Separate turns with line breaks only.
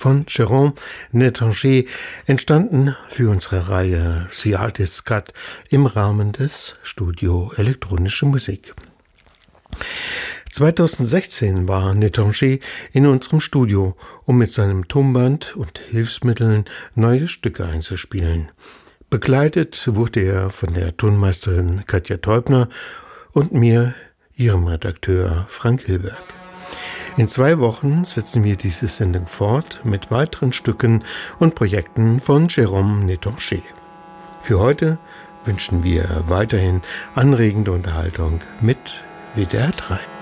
von Jérôme Nétanger, entstanden für unsere Reihe The Artist's Cut im Rahmen des Studio Elektronische Musik. 2016 war Nétanger in unserem Studio, um mit seinem Tonband und Hilfsmitteln neue Stücke einzuspielen. Begleitet wurde er von der Tonmeisterin Katja Teubner und mir, ihrem Redakteur Frank Hilberg. In 2 Wochen setzen wir diese Sendung fort mit weiteren Stücken und Projekten von Jérôme Nétanger. Für heute wünschen wir weiterhin anregende Unterhaltung mit WDR 3.